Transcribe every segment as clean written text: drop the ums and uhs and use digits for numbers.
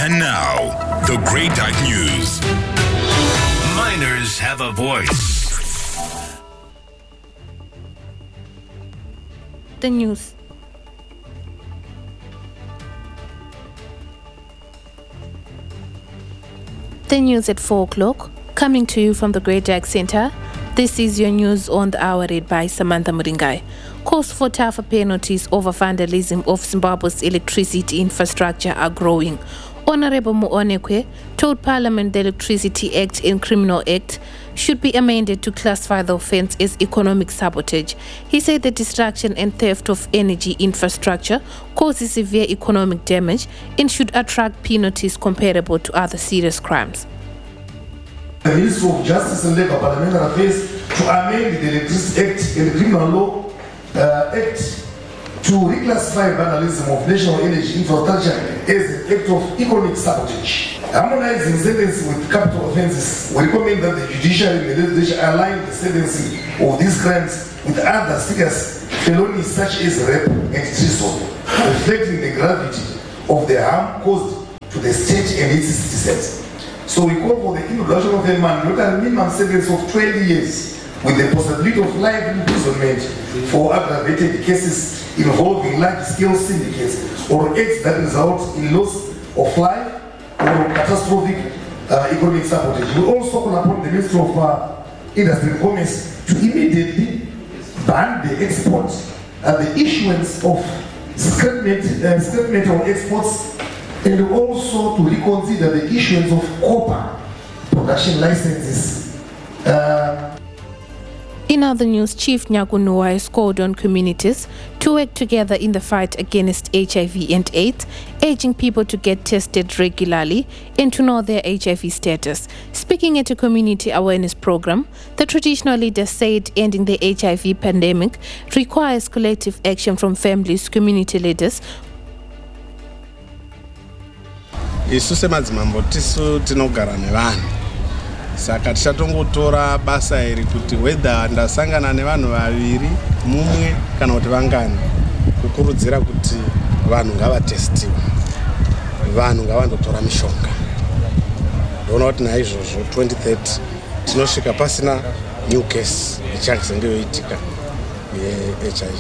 And now, the Great Dyke News. Miners have a voice. The news. The news at 4 o'clock, coming to you from the Great Dyke Center. This is your news on the hour, read by Samantha Muringai. Calls for tougher penalties over vandalism of Zimbabwe's electricity infrastructure are growing. Honorable Muonekwe told Parliament the Electricity Act and Criminal Act should be amended to classify the offence as economic sabotage. He said the destruction and theft of energy infrastructure causes severe economic damage and should attract penalties comparable to other serious crimes. The Minister of Justice and Labour Parliamentary Affairs to amend the Electricity Act and the Criminal Law Act to reclassify vandalism of national energy infrastructure as an act of economic sabotage. Harmonizing sentencing with capital offences, we recommend that the judiciary and the legislature align the sentencing of these crimes with other serious felonies such as rape and treason, reflecting the gravity of the harm caused to the state and its citizens. So we call for the introduction of a mandatory minimum sentence of 20 years with the possibility of life imprisonment for aggravated cases involving large-scale syndicates or acts that result in loss of life or catastrophic economic sabotage. We also call upon the Minister of Industry and Commerce to immediately ban the export and the issuance of scrap metal exports, and also to reconsider the issuance of copper production licenses. In other news, Chief Nyakunua has called on communities to work together in the fight against HIV and AIDS, urging people to get tested regularly and to know their HIV status. Speaking at a community awareness program, the traditional leader said ending the HIV pandemic requires collective action from families, community leaders. Isu semadzimambo tisu tinogara nevanhu saka tichatongotora basa iri kuti whether ndasangana nevanhu vaviri mumwe kana kuti vangani kukurudzira kuti vanhu ngavatestiwe, vanhu ngavandotora mishonga. Ndoona kuti naizvozvo 2030 tinosvika pasina new case ichazenge yoitika ye-HIV.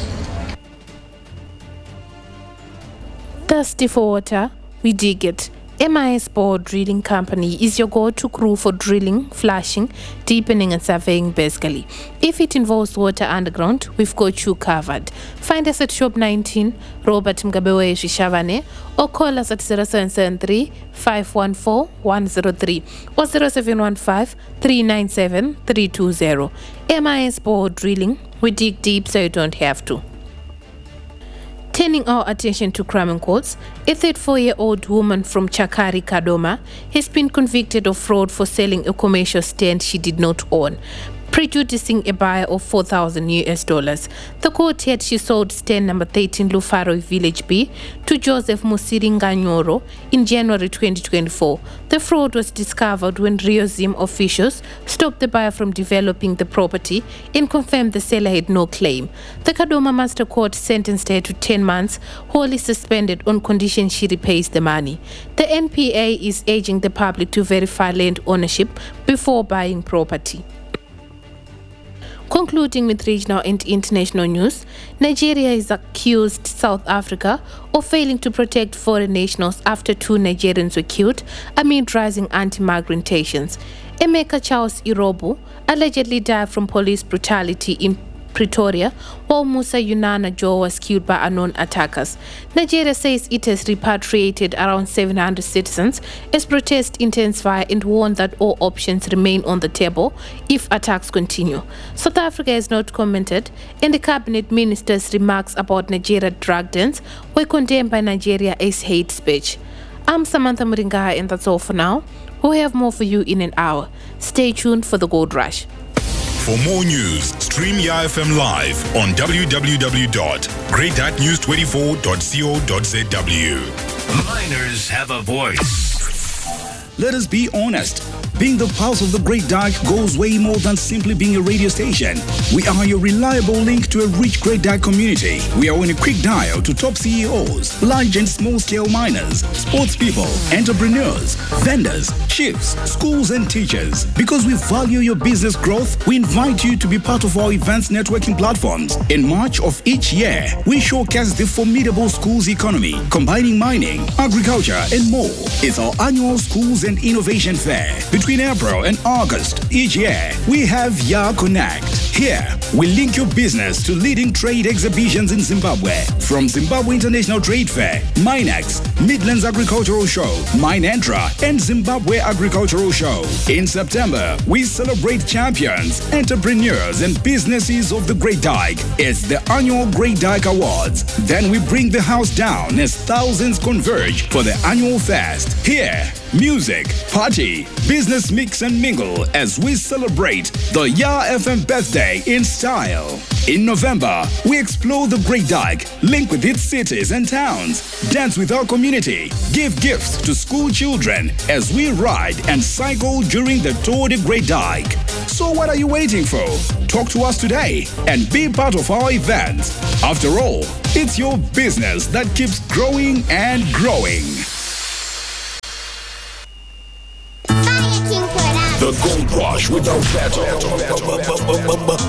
Thirsty for water? We dig it. MIS Bore Drilling Company is your go-to crew for drilling, flushing, deepening and surveying basically. If it involves water underground, we've got you covered. Find us at Shop 19, Robert Mgabewe Shishavane, or call us at 0773 514 103 or 0715 397 320. MIS Bore Drilling, we dig deep so you don't have to. Turning our attention to crime courts, a 34-year-old woman from Chakari, Kadoma, has been convicted of fraud for selling a commercial stand she did not own, prejudicing a buyer of $4,000. The court said she sold stand number 13 Lufaro Village B to Joseph Musiringanyoro in January 2024. The fraud was discovered when Rio Zim officials stopped the buyer from developing the property and confirmed the seller had no claim. The Kadoma Master Court sentenced her to 10 months, wholly suspended on condition she repays the money. The NPA is urging the public to verify land ownership before buying property. Concluding with regional and international news, Nigeria has accused South Africa of failing to protect foreign nationals after 2 Nigerians were killed amid rising anti-migrant tensions. Emeka Charles Irobo allegedly died from police brutality in Pretoria, while Musa Yunana Joe was killed by unknown attackers. Nigeria says it has repatriated around 700 citizens as protests intensify and warned that all options remain on the table if attacks continue. South Africa has not commented, and the cabinet minister's remarks about Nigeria drug dens were condemned by Nigeria as hate speech. I'm Samantha Muringai, and that's all for now. We'll have more for you in an hour. Stay tuned for the Gold Rush. For more news, stream YFM live on www.greatdykenews24.co.zw. Miners have a voice. let us be honest. Being the pulse of the Great Dyke goes way more than simply being a radio station. We are your reliable link to a rich Great Dyke community. We are on a quick dial to top CEOs, large and small-scale miners, sports people, entrepreneurs, vendors, chiefs, schools and teachers. Because we value your business growth, we invite you to be part of our events networking platforms. In March of each year, we showcase the formidable schools economy, combining mining, agriculture and more. It's our annual Schools and Innovation Fair. Between April and August each year, we have Ya Connect. Here, we link your business to leading trade exhibitions in Zimbabwe. From Zimbabwe International Trade Fair, Minex, Midlands Agricultural Show, Minentra, and Zimbabwe Agricultural Show. In September, we celebrate champions, entrepreneurs, and businesses of the Great Dyke. It's the annual Great Dyke Awards. Then we bring the house down as thousands converge for the annual fest. Here, music, party, business mix and mingle as we celebrate the Ya FM birthday in style. In November, we explore the Great Dyke, link with its cities and towns, dance with our community, give gifts to school children as we ride and cycle during the Tour de Great Dyke. So what are you waiting for? Talk to us today and be part of our event. After all, it's your business that keeps growing and growing. The Gold Rush without battle.